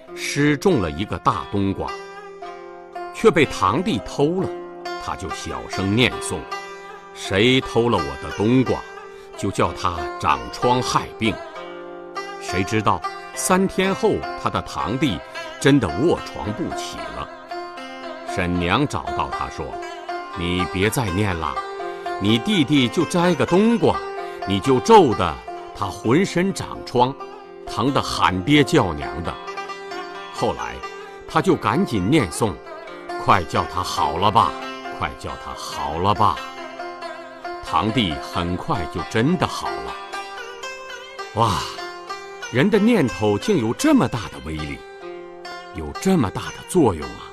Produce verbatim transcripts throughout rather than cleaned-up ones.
施种了一个大冬瓜，却被堂弟偷了，他就小声念诵：谁偷了我的冬瓜，就叫他长疮害病。谁知道三天后，他的堂弟真的卧床不起了。婶娘找到他说：你别再念了，你弟弟就摘个冬瓜，你就咒得他浑身长疮，疼得喊爹叫娘的。后来他就赶紧念诵：快叫他好了吧，快叫他好了吧。堂弟很快就真的好了。哇，人的念头竟有这么大的威力，有这么大的作用啊！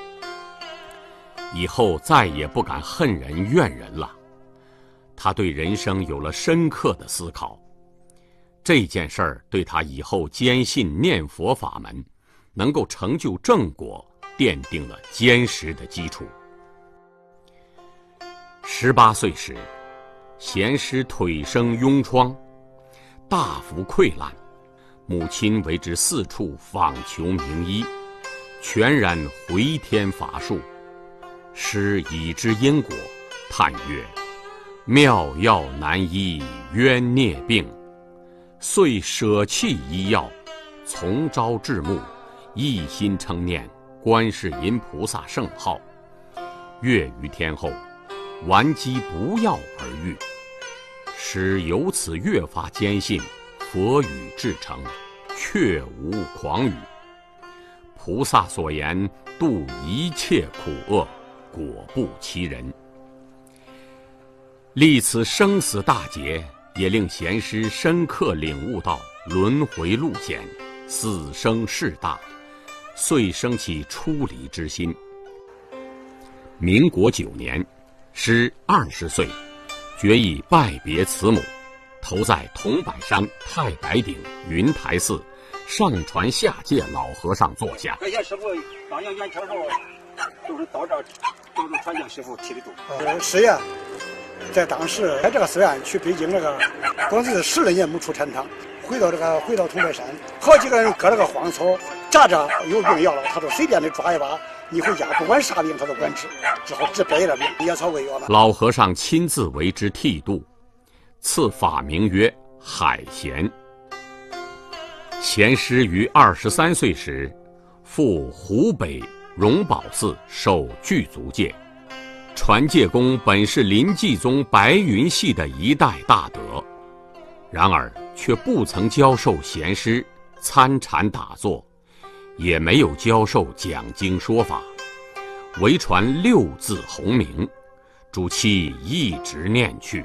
以后再也不敢恨人怨人了。他对人生有了深刻的思考，这件事儿对他以后坚信念佛法门能够成就正果奠定了坚实的基础。十八岁时，贤师腿生痈疮，大幅溃烂，母亲为之四处访求名医，全然回天乏术。师已知因果，叹曰：妙药难医冤孽病，遂舍弃医药，从朝至暮，一心称念观世音菩萨圣号。月余天后，顽疾不药而愈。师由此越发坚信佛语至诚，确无诳语。菩萨所言度一切苦厄，果不其人。历此生死大劫，也令贤师深刻领悟到轮回路险，死生事大，遂生起出离之心。民国九年，师二十岁，决意拜别慈母，投在桐柏山太白顶云台寺上传下界老和尚座下。 快些师傅当年元朝时候就是到这儿都是传教师傅提的度。 呃，师爷在当时在这个寺院去北京那个，光是十来年没出禅堂，回到这个回到桐柏山，好几个人割了个荒草，扎着有病要了，他说随便的抓一把，你回家不管啥病他都管治，之后治百了病，野草为药嘛。 老和尚亲自为之剃度，赐法名曰海贤。贤师于二十三岁时，赴湖北荣宝寺受具足戒。传戒公本是临济宗白云系的一代大德，然而却不曾教授贤师参禅打坐，也没有教授讲经说法，唯传六字洪名，主其一直念去。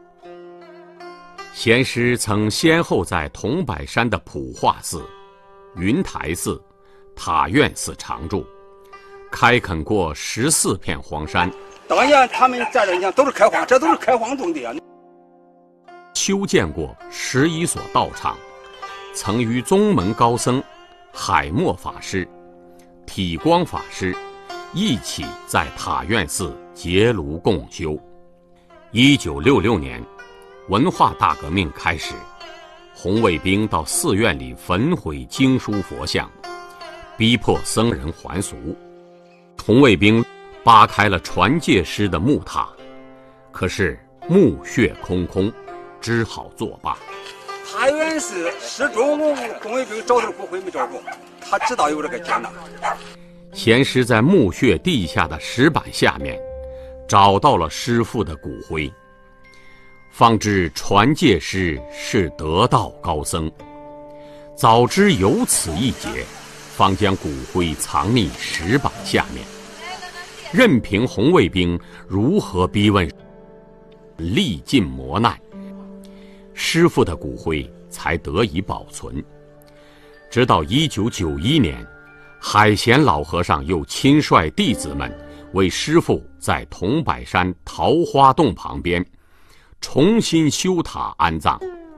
贤师曾先后在桐柏山的普化寺、云台寺、塔院寺常住，开垦过十四片荒山。 当年他们在这，你看都是开荒，这都是开荒种的啊。 修建过十一所道场，曾与宗门高僧海默法师、体光法师一起在塔院寺结庐共修。一九六六年，文化大革命开始，红卫兵到寺院里焚毁经书佛像，逼迫僧人还俗。红卫兵扒开了传戒师的木塔，可是墓穴空空，只好作罢。 塔院寺始终红卫兵找着骨灰没找着，他知道有这个劫难。 贤师在墓穴地下的石板下面找到了师父的骨灰，方知传戒师是得道高僧。早知有此一劫，方将骨灰藏匿石板下面，任凭红卫兵如何逼问，历尽磨难，师父的骨灰才得以保存。直到一九九一年，海贤老和尚又亲率弟子们为师父在桐柏山桃花洞旁边重新修塔安葬。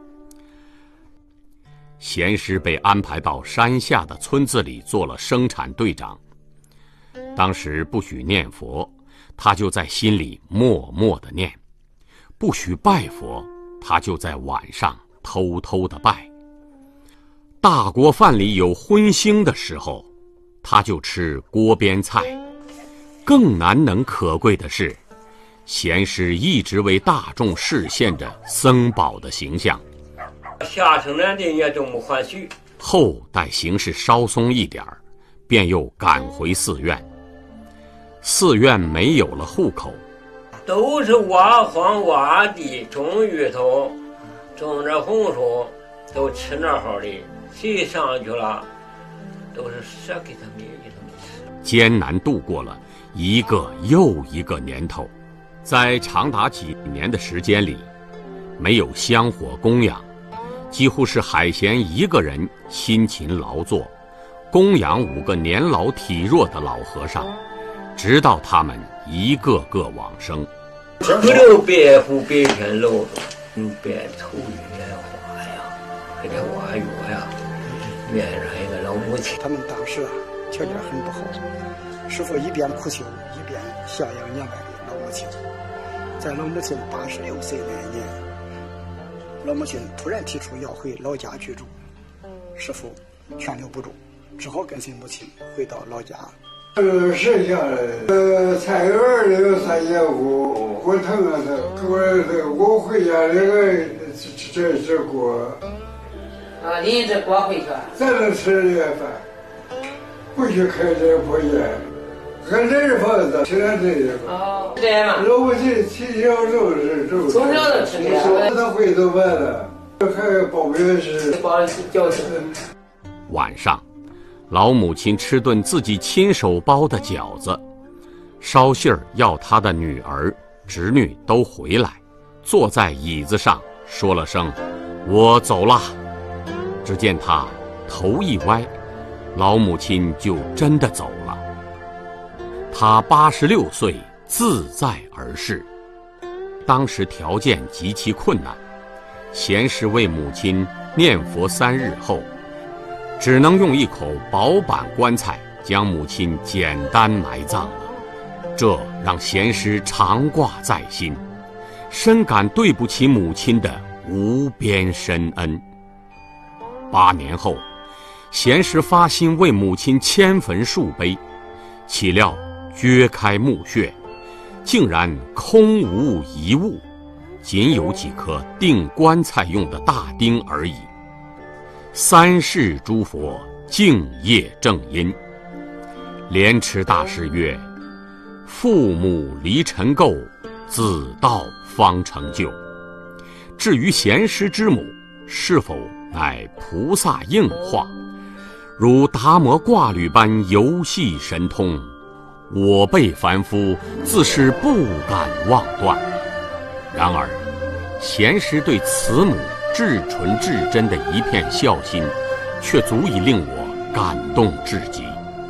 贤师被安排到山下的村子里做了生产队长。当时不许念佛，他就在心里默默地念；不许拜佛，他就在晚上偷偷地拜。 大锅饭里有荤腥的时候，他就吃锅边菜。更难能可贵的是，贤师一直为大众示现着僧宝的形象。 下城南的也都没还许。 后待形势稍松一点儿，便又赶回寺院。寺院没有了户口， 都是挖荒挖地种芋头，种着红薯，都吃那好的。谁上去了，都是舍给他们给他们吃。 艰难度过了一个又一个年头，在长达几年的时间里，没有香火供养，几乎是海贤一个人辛勤劳作，供养五个年老体弱的老和尚，直到他们一个个往生。 不留白虎白天露，嗯，白头月花呀，给这挖月呀，院上一个老母亲。 他们当时啊，条件很不好，师父一边苦修，一边孝养年迈的老母亲。在老母亲八十六岁那一年，老母亲突然提出要回老家居住，师父劝留不住，只好跟随母亲回到老家。 呃，剩下来，呃，菜园里有三节锅，锅腾啊，他我这我回家这个这这锅。 啊，拎着锅回去。 咱能吃这个饭，不许开这破烟，俺这是房子，吃俺这个。 哦，这样嘛。 老母亲从小就是这。 从小就吃这个。 他回头完了，还包面是。 包饺子。 晚上。老母亲吃顿自己亲手包的饺子，捎信儿要她的女儿、侄女都回来，坐在椅子上说了声“我走了”。只见她头一歪，老母亲就真的走了。她八十六岁，自在而逝。当时条件极其困难，贤师为母亲念佛三日后，只能用一口薄板棺材将母亲简单埋葬了，这让贤师常挂在心，深感对不起母亲的无边深恩。八年后，贤师发心为母亲迁坟树碑，岂料掘开墓穴，竟然空无一物，仅有几颗钉棺材用的大钉而已。三世诸佛敬业正因，莲池大师曰：“父母离尘垢，子道方成就。”至于贤师之母是否乃菩萨应化，如达摩挂履般游戏神通，我辈凡夫自是不敢妄断。然而，贤师对慈母至纯至真的一片孝心，却足以令我感动至极。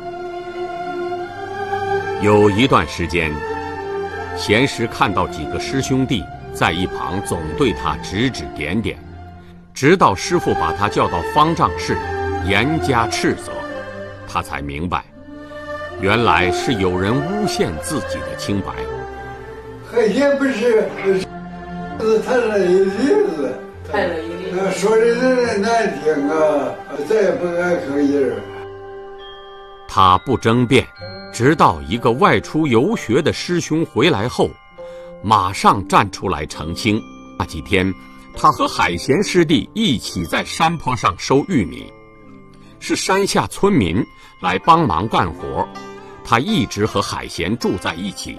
有一段时间，贤师看到几个师兄弟在一旁总对他指指点点，直到师父把他叫到方丈室，严加斥责，他才明白，原来是有人诬陷自己的清白。 海贤不是是谈了一例子。说的人难听啊，再也不敢吭音儿。 他不争辩，直到一个外出游学的师兄回来后，马上站出来澄清。那几天，他和海贤师弟一起在山坡上收玉米，是山下村民来帮忙干活，他一直和海贤住在一起。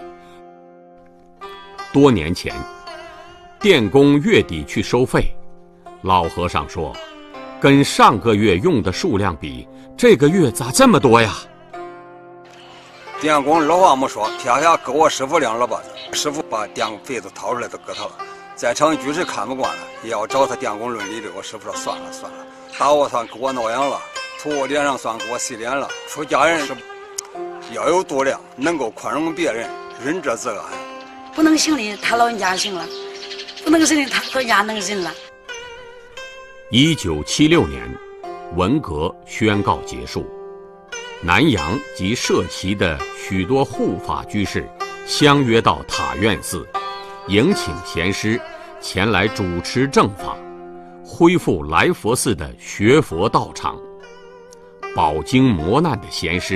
多年前，电工月底去收费，老和尚说，跟上个月用的数量比，这个月咋这么多呀？ 电工老话没说，撇下给我师傅两耳巴子，师傅把电费子掏出来都给他了。在场居士看不惯了，也要找他电工论理的。我师傅说算了算了，打我算给我挠痒了，吐我脸上算给我洗脸了。出家人是要有度量，能够宽容别人，仁者自安。 不能行的他老人家行了，不能行的他老人家能行了。 一九七六年，文革宣告结束，南洋及社旗的许多护法居士相约到塔院寺，迎请贤师前来主持正法， 恢复来佛寺的学佛道场，饱经磨难的贤师